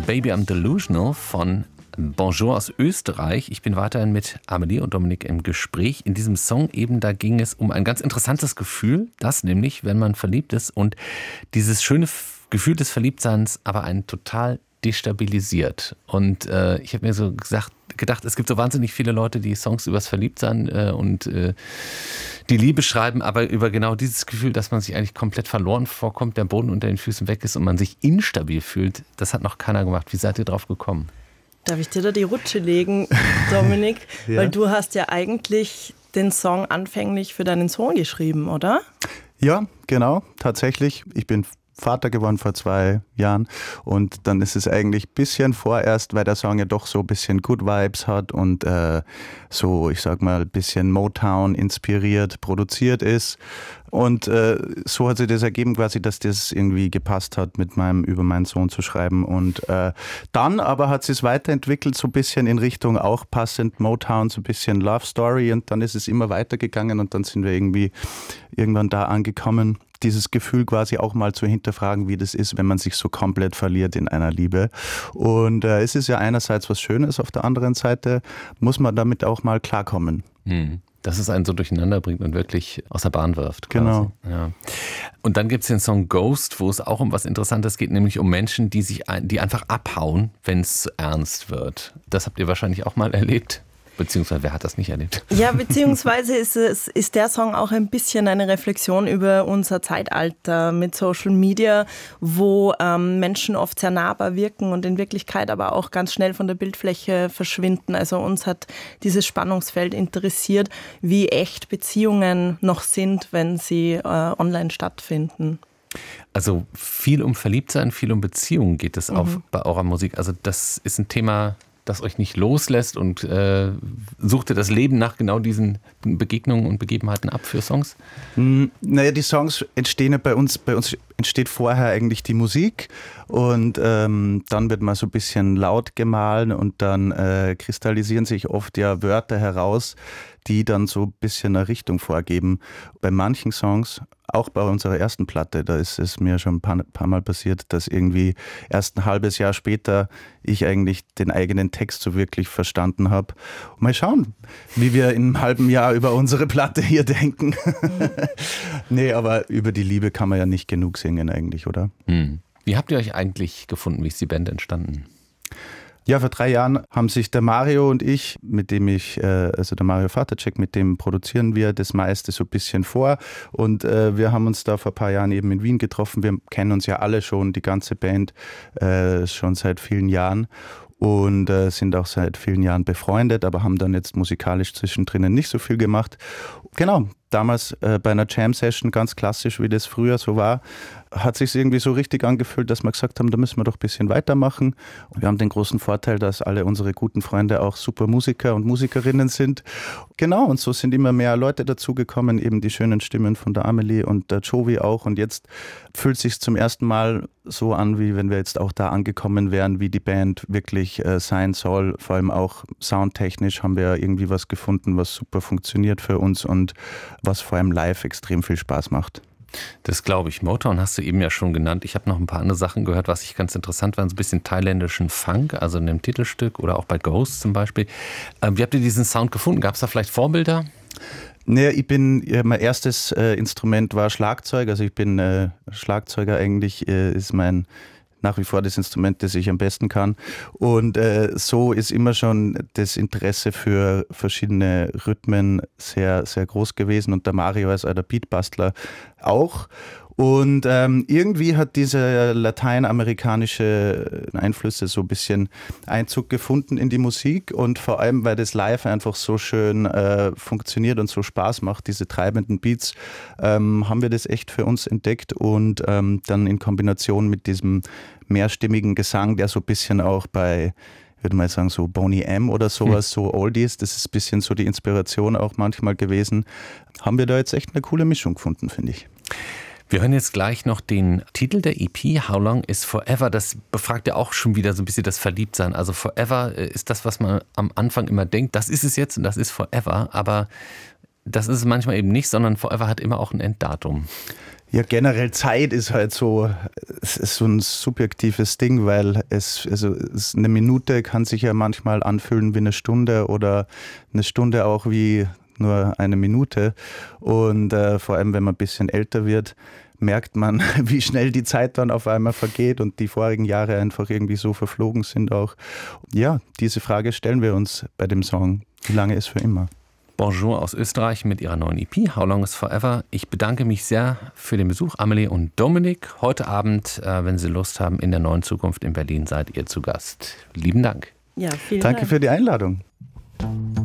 Baby I'm Delusional von Bonjour aus Österreich. Ich bin weiterhin mit Amelie und Dominik im Gespräch. In diesem Song eben, da ging es um ein ganz interessantes Gefühl, das nämlich, wenn man verliebt ist und dieses schöne Gefühl des Verliebtseins aber einen total destabilisiert. Und ich habe mir so gedacht, es gibt so wahnsinnig viele Leute, die Songs übers Verliebtsein und die Liebe schreiben, aber über genau dieses Gefühl, dass man sich eigentlich komplett verloren vorkommt, der Boden unter den Füßen weg ist und man sich instabil fühlt, das hat noch keiner gemacht. Wie seid ihr drauf gekommen? Darf ich dir da die Rutsche legen, Dominik? Ja. Weil du hast ja eigentlich den Song anfänglich für deinen Sohn geschrieben, oder? Ja, genau, tatsächlich. Ich bin Vater geworden vor 2 Jahren und dann ist es eigentlich ein bisschen vorerst, weil der Song ja doch so ein bisschen Good Vibes hat und so, ich sag mal, ein bisschen Motown inspiriert produziert ist. Und so hat sich das ergeben quasi, dass das irgendwie gepasst hat, über meinen Sohn zu schreiben. Und dann aber hat es weiterentwickelt, so ein bisschen in Richtung auch passend Motown, so ein bisschen Love Story. Und dann ist es immer weitergegangen und dann sind wir irgendwie irgendwann da angekommen, dieses Gefühl quasi auch mal zu hinterfragen, wie das ist, wenn man sich so komplett verliert in einer Liebe. Und es ist ja einerseits was Schönes, auf der anderen Seite muss man damit auch mal klarkommen. Dass es einen so durcheinander bringt und wirklich aus der Bahn wirft. Quasi. Genau. Ja. Und dann gibt es den Song Ghost, wo es auch um was Interessantes geht, nämlich um Menschen, die einfach abhauen, wenn es zu ernst wird. Das habt ihr wahrscheinlich auch mal erlebt. Beziehungsweise, wer hat das nicht erlebt? Ja, beziehungsweise ist der Song auch ein bisschen eine Reflexion über unser Zeitalter mit Social Media, wo Menschen oft sehr nahbar wirken und in Wirklichkeit aber auch ganz schnell von der Bildfläche verschwinden. Also uns hat dieses Spannungsfeld interessiert, wie echt Beziehungen noch sind, wenn sie online stattfinden. Also viel um Verliebtsein, viel um Beziehungen geht es auch bei eurer Musik. Also das ist ein Thema, das euch nicht loslässt und sucht ihr das Leben nach genau diesen Begegnungen und Begebenheiten ab für Songs? Naja, die Songs entstehen ja bei uns entsteht vorher eigentlich die Musik und dann wird mal so ein bisschen laut gemahlen und dann kristallisieren sich oft ja Wörter heraus, die dann so ein bisschen eine Richtung vorgeben. Bei manchen Songs, auch bei unserer ersten Platte, da ist es mir schon ein paar Mal passiert, dass irgendwie erst ein halbes Jahr später ich eigentlich den eigenen Text so wirklich verstanden habe. Mal schauen, wie wir in einem halben Jahr über unsere Platte hier denken. Nee, aber über die Liebe kann man ja nicht genug singen eigentlich, oder? Wie habt ihr euch eigentlich gefunden? Wie ist die Band entstanden? Ja, vor 3 Jahren haben sich der Mario und ich, mit dem also der Mario Vatercheck, mit dem produzieren wir das meiste so ein bisschen vor. Und wir haben uns da vor ein paar Jahren eben in Wien getroffen. Wir kennen uns ja alle schon, die ganze Band, schon seit vielen Jahren. Und sind auch seit vielen Jahren befreundet, aber haben dann jetzt musikalisch zwischendrin nicht so viel gemacht. Genau, damals bei einer Jam-Session, ganz klassisch, wie das früher so war, hat sich irgendwie so richtig angefühlt, dass wir gesagt haben, da müssen wir doch ein bisschen weitermachen. Und wir haben den großen Vorteil, dass alle unsere guten Freunde auch super Musiker und Musikerinnen sind. Genau, und so sind immer mehr Leute dazugekommen, eben die schönen Stimmen von der Amelie und der Jovi auch. Und jetzt fühlt es sich zum ersten Mal so an, wie wenn wir jetzt auch da angekommen wären, wie die Band wirklich sein soll. Vor allem auch soundtechnisch haben wir irgendwie was gefunden, was super funktioniert für uns und was vor allem live extrem viel Spaß macht. Das glaube ich. Motown hast du eben ja schon genannt. Ich habe noch ein paar andere Sachen gehört, was ich ganz interessant fand. So ein bisschen thailändischen Funk, also in dem Titelstück oder auch bei Ghost zum Beispiel. Wie habt ihr diesen Sound gefunden? Gab es da vielleicht Vorbilder? Nee, mein erstes Instrument war Schlagzeug. Also ich bin Schlagzeuger eigentlich, ist nach wie vor das Instrument, das ich am besten kann. Und so ist immer schon das Interesse für verschiedene Rhythmen sehr, sehr groß gewesen. Und der Mario als der Beatbastler auch. Und irgendwie hat diese lateinamerikanische Einflüsse so ein bisschen Einzug gefunden in die Musik und vor allem, weil das live einfach so schön funktioniert und so Spaß macht, diese treibenden Beats, haben wir das echt für uns entdeckt und dann in Kombination mit diesem mehrstimmigen Gesang, der so ein bisschen auch bei, würde mal sagen, so Boney M oder sowas, so Oldies, das ist ein bisschen so die Inspiration auch manchmal gewesen, haben wir da jetzt echt eine coole Mischung gefunden, finde ich. Wir hören jetzt gleich noch den Titel der EP, How Long is Forever. Das befragt ja auch schon wieder so ein bisschen das Verliebtsein. Also Forever ist das, was man am Anfang immer denkt, das ist es jetzt und das ist Forever. Aber das ist es manchmal eben nicht, sondern Forever hat immer auch ein Enddatum. Ja, generell Zeit ist halt so, es ist so ein subjektives Ding, weil eine Minute kann sich ja manchmal anfühlen wie eine Stunde oder eine Stunde auch wie nur eine Minute. Und vor allem, wenn man ein bisschen älter wird, merkt man, wie schnell die Zeit dann auf einmal vergeht und die vorigen Jahre einfach irgendwie so verflogen sind auch. Ja, diese Frage stellen wir uns bei dem Song. Wie lange ist für immer? Bonjour aus Österreich mit ihrer neuen EP How Long is Forever. Ich bedanke mich sehr für den Besuch, Amelie und Dominik. Heute Abend, wenn Sie Lust haben, in der Neuen Zukunft in Berlin seid ihr zu Gast. Lieben Dank. Ja, vielen Dank. Danke für die Einladung.